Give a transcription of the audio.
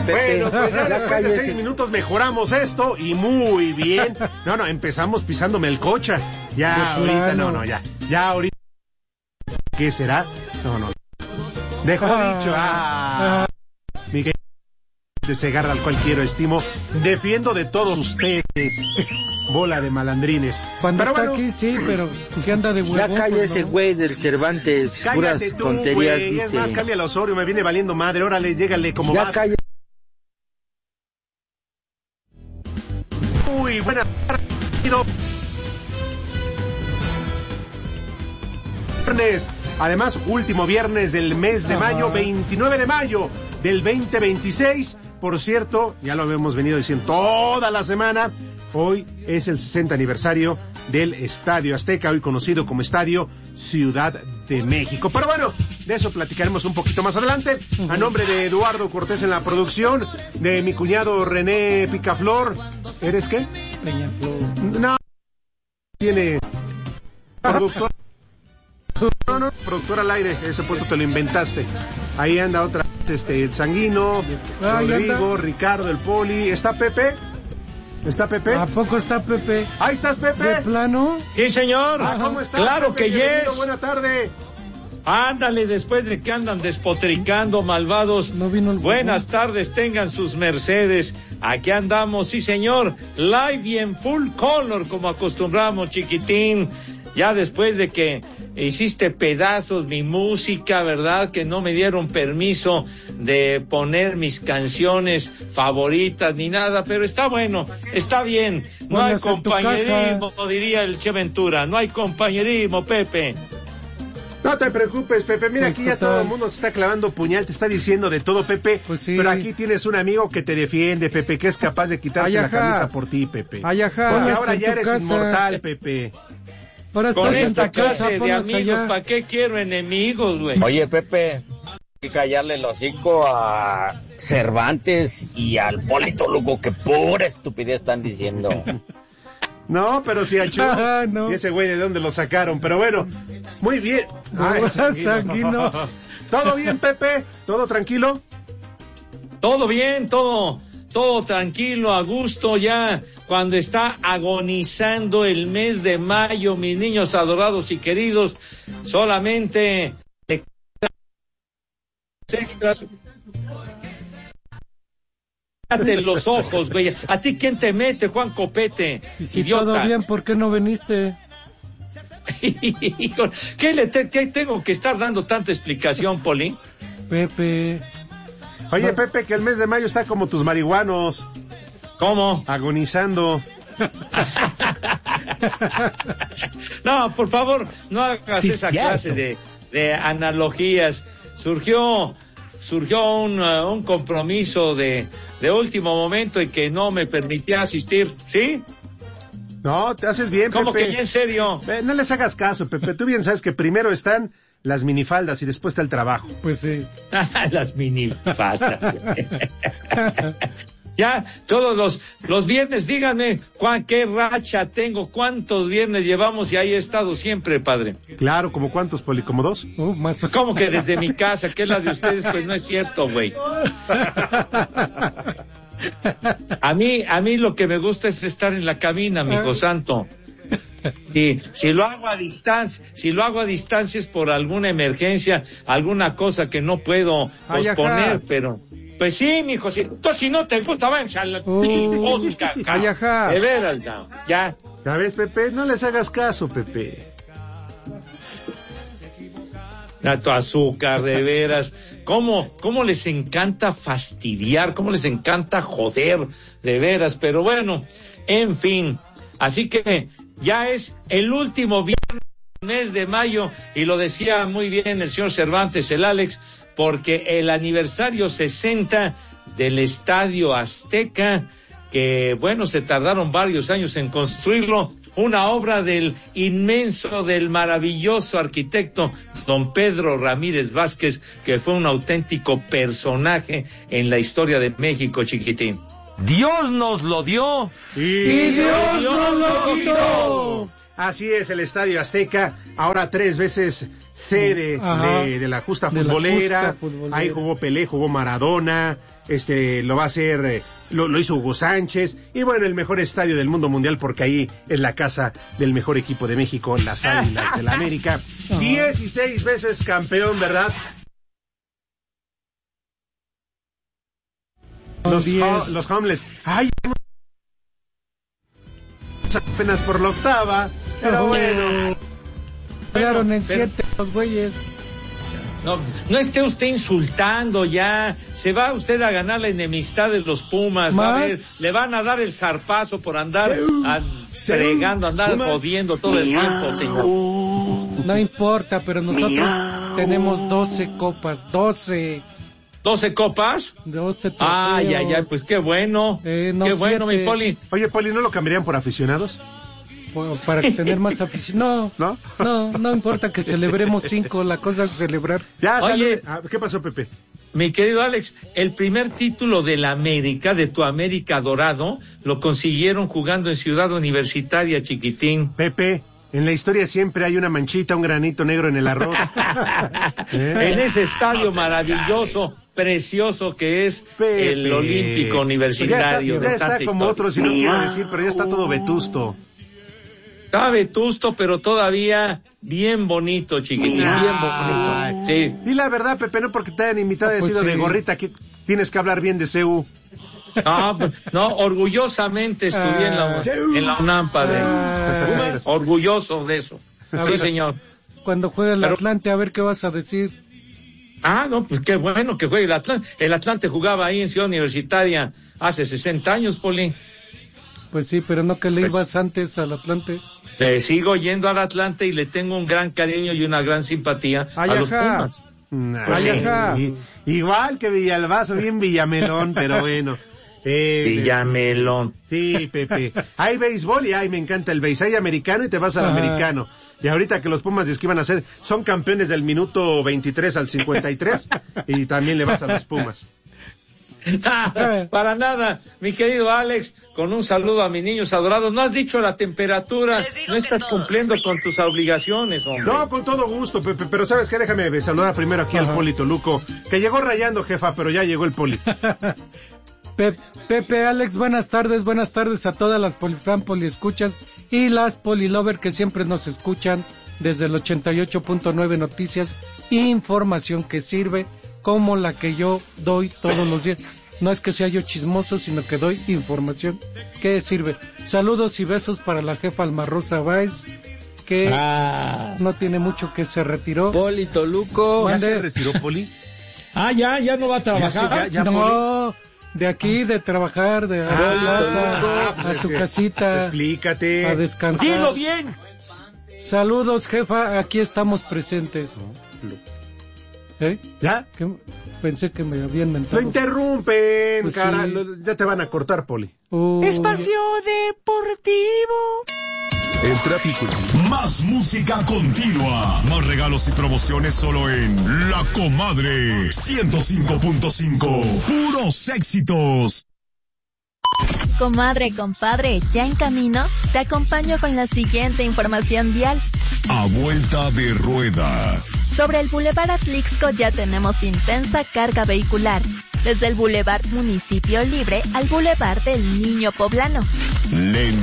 Bueno, pues ya después de 6 minutos mejoramos esto y muy bien. No, empezamos pisando melcocha. Ya ahorita, ya ahorita. ¿Qué será? No. Dejo dicho. Miguel de Segarra, al cual quiero, estimo, defiendo de todos ustedes. Bola de malandrines. Cuando pero está aquí, sí, pero ¿qué anda de huevo? Ya calla ese güey del Cervantes. Cállate puras tú, tonterías, güey. dice. Es más, cambia el Osorio, me viene valiendo madre. Órale, llégale como ya más. Calla. Muy buena tarde. Además, último viernes del mes de mayo, 29 de mayo del 2026. Por cierto, ya lo habíamos venido diciendo toda la semana. Hoy es el 60 aniversario del Estadio Azteca, hoy conocido como Estadio Ciudad de México. Pero bueno, de eso platicaremos un poquito más adelante. A nombre de Eduardo Cortés en la producción, de mi cuñado René Picaflor. ¿Eres qué? Peñaflor. No. Tiene productor. No, productor al aire, ese puesto te lo inventaste. Ahí anda otra vez el Sanguino, Rodrigo, Ricardo, el Poli. ¿Está Pepe? ¿Está Pepe? ¿A poco está Pepe? Ahí estás, Pepe. ¿De plano? Sí, señor. ¿Cómo estás? Claro Pepe? que yes. Buena tarde. Ándale, después de que andan despotricando, malvados. No vino el Buenas tardes, tengan sus mercedes. Aquí andamos, sí, señor. Live y en full color, como acostumbramos, chiquitín. Ya después de que hiciste pedazos mi música, ¿verdad? Que no me dieron permiso de poner mis canciones favoritas ni nada, pero está bueno, está bien. No hay compañerismo, diría el Che Ventura, no hay compañerismo, Pepe. No te preocupes, Pepe, mira, aquí ya todo el mundo te está clavando puñal, te está diciendo de todo, Pepe, pues sí. Pero aquí tienes un amigo que te defiende, Pepe, que es capaz de quitarse la camisa por ti, Pepe. Porque ahora ya eres inmortal, Pepe. Con esta clase de amigos, ¿para qué quiero enemigos, güey? Oye, Pepe, hay que callarle el hocico a Cervantes y al Polito Lugo, que pura estupidez están diciendo. No, pero si al Chuy, no. Y ese güey de dónde lo sacaron, pero bueno, muy bien. Sanguino. ¿Todo bien, Pepe? ¿Todo tranquilo? Todo bien, todo tranquilo, a gusto ya, cuando está agonizando el mes de mayo, mis niños adorados y queridos, solamente extras. Cállate los ojos, güey. ¿A ti quién te mete, Juan Copete? Y si idiota. Todo bien, ¿por qué no viniste? ¿Qué tengo que estar dando tanta explicación, Poli? Pepe. Oye, Pepe, que el mes de mayo está como tus marihuanos. ¿Cómo? Agonizando. No, por favor, no hagas esa clase de analogías. Surgió un compromiso de último momento y que no me permitía asistir, ¿sí? No, te haces bien, ¿Cómo Pepe. que ya en serio? No les hagas caso, Pepe. Tú bien sabes que primero están las minifaldas y después está el trabajo. Pues sí. Las minifaldas. Ya, todos los viernes, díganme, Juan, qué racha tengo, cuántos viernes llevamos y ahí he estado siempre, padre. Claro, ¿como cuántos, Poli? ¿Como 2? Más. ¿Cómo que desde mi casa? Que es la de ustedes, pues no es cierto, güey. A mí lo que me gusta es estar en la cabina, mijo santo. Si lo hago a distancia es por alguna emergencia, alguna cosa que no puedo posponer, pero pues sí, mijo, si no te gusta, vaya a la de veras, no, ya. Ya ves, Pepe, no les hagas caso, Pepe. A tu azúcar, de veras. ¿Cómo les encanta fastidiar? ¿Cómo les encanta joder? De veras, pero bueno, en fin. Así que ya es el último viernes del mes de mayo, y lo decía muy bien el señor Cervantes, el Alex, porque el aniversario 60 del Estadio Azteca, que bueno, se tardaron varios años en construirlo, una obra del inmenso, del maravilloso arquitecto don Pedro Ramírez Vázquez, que fue un auténtico personaje en la historia de México, chiquitín. Dios nos lo dio y Dios nos lo quitó. Así es, el Estadio Azteca, ahora 3 veces sede de la justa futbolera. Ahí jugó Pelé, jugó Maradona, lo va a hacer, lo hizo Hugo Sánchez, y bueno, el mejor estadio del mundo mundial, porque ahí es la casa del mejor equipo de México, las Águilas de la América. 16 veces campeón, ¿verdad? Los Homeless. Ay, apenas por la octava, pero bueno. Pegaron en 7 los güeyes. No esté usted insultando ya. Se va usted a ganar la enemistad de los Pumas. A ver, le van a dar el zarpazo por andar fregando, andar jodiendo todo el tiempo, señor. No importa, pero nosotros tenemos 12 copas, 12 copas. 12 trofeos. Ay, pues qué bueno. No, qué bueno, mi Poli. Oye, Poli, ¿no lo cambiarían por aficionados? Para tener más afición. No importa que celebremos 5, la cosa es celebrar. Ya, oye, ¿qué pasó, Pepe? Mi querido Alex, el primer título de la América, de tu América Dorado, lo consiguieron jugando en Ciudad Universitaria, chiquitín. Pepe, en la historia siempre hay una manchita, un granito negro en el arroz. En ese estadio maravilloso, precioso que es Pepe, el Olímpico Universitario. Ya está como otro, si no quiero decir, pero ya está todo vetusto. Está vetusto, pero todavía bien bonito, chiquitín, bien bonito. Sí. Y la verdad, Pepe, no porque te hayan invitado a sido de gorrita, que tienes que hablar bien de CU. No, orgullosamente estudié en la UNAM, padre. Orgulloso de eso. Sí, señor. Cuando juegue el Atlante, a ver qué vas a decir. Pues qué bueno que juegue el Atlante. El Atlante jugaba ahí en Ciudad Universitaria hace 60 años, Poli. Pues sí, pero no que le ibas antes al Atlante. Sigo yendo al Atlante y le tengo un gran cariño y una gran simpatía a los Pumas. Igual que Villalbazo, bien Villamelón, pero bueno. Villamelón. Sí, Pepe. Hay béisbol y me encanta el béis. Hay americano y te vas al americano. Y ahorita que los Pumas que iban a ser, son campeones del minuto 23 al 53 y también le vas a los Pumas. Para nada, mi querido Alex, con un saludo a mis niños adorados. No has dicho la temperatura, no estás cumpliendo con tus obligaciones, hombre. No, con todo gusto, Pepe, pero ¿sabes qué? Déjame saludar primero aquí al Poli Toluco, que llegó rayando, jefa, pero ya llegó el Poli. Pepe, Alex, buenas tardes a todas las polifan, poliescuchas y las polilover que siempre nos escuchan desde el 88.9 Noticias, información que sirve como la que yo doy todos los días. No es que sea yo chismoso, sino que doy información que sirve. Saludos y besos para la jefa Alma Rosa Báez, que no tiene mucho, que se retiró. Poli Toluco. ¿Ya se retiró, Poli? Ya no va a trabajar. No, de aquí, de trabajar, de a su casita. Explícate. A descansar. ¡Dilo bien! Saludos, jefa, aquí estamos presentes. ¿Ya? Pensé que me habían mentado. Lo interrumpen, pues cara. Sí. Ya te van a cortar, Poli. Espacio Deportivo. El tráfico. Más música continua. Más regalos y promociones solo en La Comadre 105.5. Puros éxitos. Comadre, compadre, ya en camino, te acompaño con la siguiente información vial. A vuelta de rueda. Sobre el Boulevard Atlixco ya tenemos intensa carga vehicular, desde el Boulevard Municipio Libre al Boulevard del Niño Poblano.